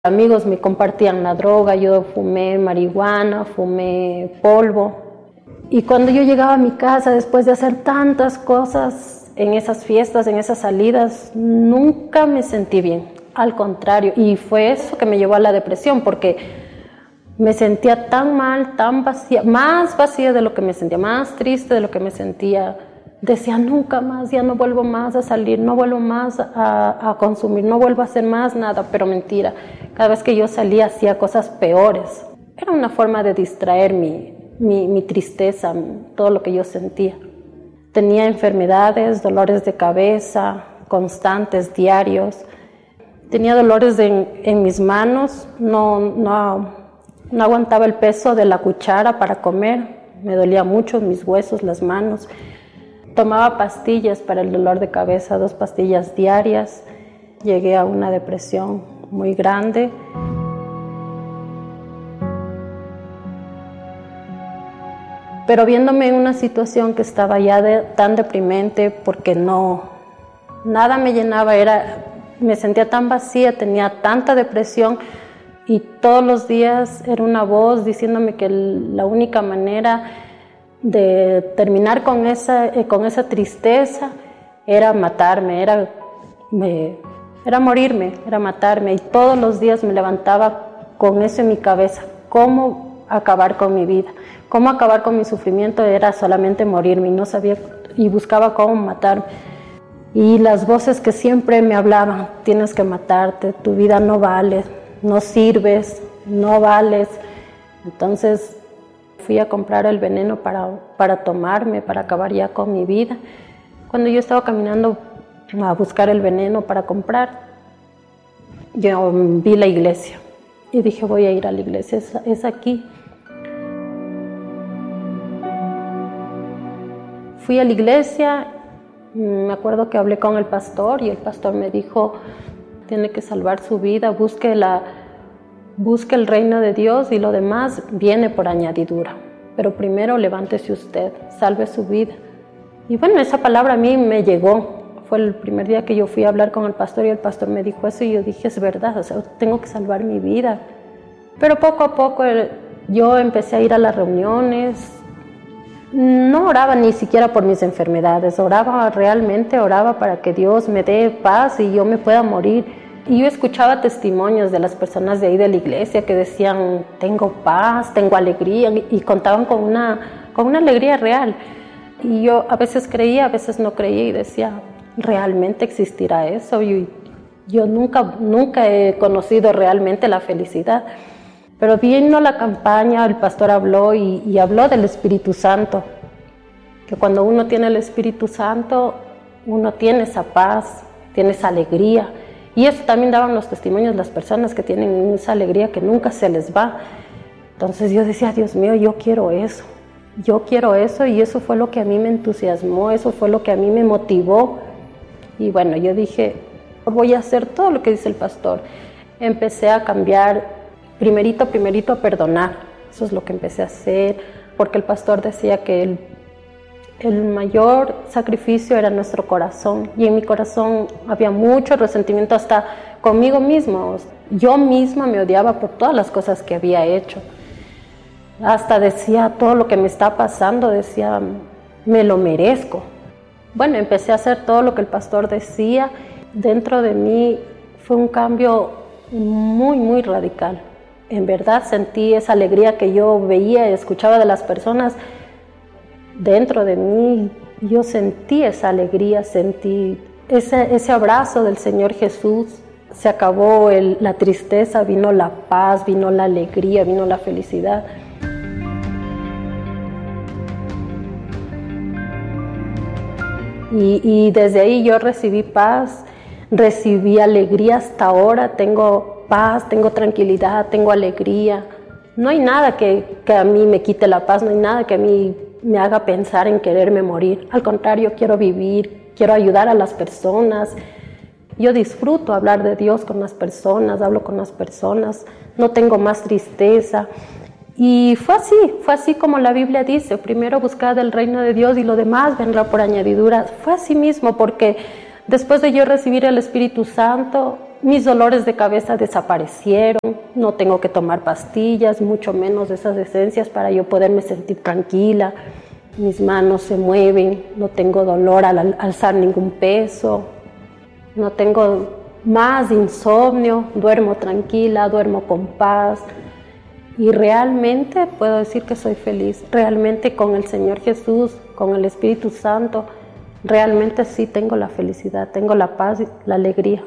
Amigos me compartían la droga, yo fumé marihuana, fumé polvo. Y cuando yo llegaba a mi casa, después de hacer tantas cosas en esas fiestas, en esas salidas, nunca me sentí bien. Al contrario, y fue eso que me llevó a la depresión, porque me sentía tan mal, tan vacía, más vacía de lo que me sentía, más triste de lo que me sentía. Decía, nunca más, ya no vuelvo más a salir, no vuelvo más a consumir, no vuelvo a hacer más nada, pero mentira. Cada vez que yo salía hacía cosas peores. Era una forma de distraer mi tristeza, todo lo que yo sentía. Tenía enfermedades, dolores de cabeza constantes, diarios. Tenía dolores en mis manos, no aguantaba el peso de la cuchara para comer. Me dolía mucho mis huesos, las manos. Tomaba pastillas para el dolor de cabeza, 2 pastillas diarias. Llegué a una depresión muy grande. Pero viéndome en una situación que estaba ya tan deprimente, porque nada me llenaba, me sentía tan vacía, tenía tanta depresión, y todos los días era una voz diciéndome que la única manera de terminar con esa tristeza era matarme, era morirme, era matarme. Y todos los días me levantaba con eso en mi cabeza, cómo acabar con mi vida, cómo acabar con mi sufrimiento. Era solamente morirme y no sabía, y buscaba cómo matarme. Y las voces que siempre me hablaban, tienes que matarte, tu vida no vale, no sirves, no vales. Entonces fui a comprar el veneno para tomarme, para acabar ya con mi vida. Cuando yo estaba caminando a buscar el veneno para comprar, yo vi la iglesia y dije, voy a ir a la iglesia, es aquí. Fui a la iglesia, me acuerdo que hablé con el pastor y el pastor me dijo, tiene que salvar su vida, busque el reino de Dios y lo demás viene por añadidura. Pero primero levántese usted, salve su vida. Y bueno, esa palabra a mí me llegó. Fue el primer día que yo fui a hablar con el pastor y el pastor me dijo eso y yo dije, es verdad, o sea, tengo que salvar mi vida. Pero poco a poco yo empecé a ir a las reuniones. No oraba ni siquiera por mis enfermedades, realmente oraba para que Dios me dé paz y yo me pueda morir. Y yo escuchaba testimonios de las personas de ahí de la iglesia que decían, tengo paz, tengo alegría, y contaban con una alegría real. Y yo a veces creía, a veces no creía y decía, ¿realmente existirá eso? Yo nunca he conocido realmente la felicidad. Pero vino la campaña, el pastor habló y habló del Espíritu Santo, que cuando uno tiene el Espíritu Santo, uno tiene esa paz, tiene esa alegría. Y eso también daban los testimonios las personas que tienen esa alegría que nunca se les va. Entonces yo decía, Dios mío, yo quiero eso, y eso fue lo que a mí me entusiasmó, eso fue lo que a mí me motivó. Y bueno, yo dije, voy a hacer todo lo que dice el pastor. Empecé a cambiar, primerito a perdonar, eso es lo que empecé a hacer, porque el pastor decía que el mayor sacrificio era nuestro corazón, y en mi corazón había mucho resentimiento hasta conmigo mismo. Yo misma me odiaba por todas las cosas que había hecho. Hasta decía, todo lo que me está pasando, decía, me lo merezco. Bueno, empecé a hacer todo lo que el pastor decía. Dentro de mí fue un cambio muy, muy radical. En verdad sentí esa alegría que yo veía y escuchaba de las personas. Dentro de mí yo sentí esa alegría, sentí ese abrazo del Señor Jesús. Se acabó la tristeza, vino la paz, vino la alegría, vino la felicidad. Y desde ahí yo recibí paz, recibí alegría. Hasta ahora tengo paz, tengo tranquilidad, tengo alegría. No hay nada que a mí me quite la paz, no hay nada que a mí me haga pensar en quererme morir. Al contrario, quiero vivir, quiero ayudar a las personas. Yo disfruto hablar de Dios con las personas, hablo con las personas, no tengo más tristeza. Y fue así como la Biblia dice, primero buscad el reino de Dios y lo demás vendrá por añadidura. Fue así mismo, porque después de yo recibir el Espíritu Santo, mis dolores de cabeza desaparecieron, no tengo que tomar pastillas, mucho menos esas esencias para yo poderme sentir tranquila. Mis manos se mueven, no tengo dolor al alzar ningún peso, no tengo más insomnio, duermo tranquila, duermo con paz. Y realmente puedo decir que soy feliz, realmente con el Señor Jesús, con el Espíritu Santo, realmente sí tengo la felicidad, tengo la paz y la alegría.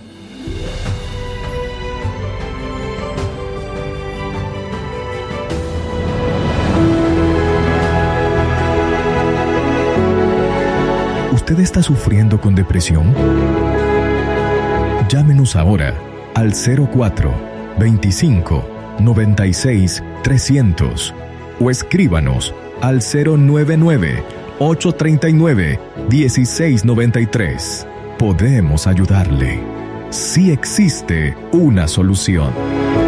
¿Usted está sufriendo con depresión? Llámenos ahora al 04 25 96 300 o escríbanos al 099 839 1693. Podemos ayudarle. Sí existe una solución.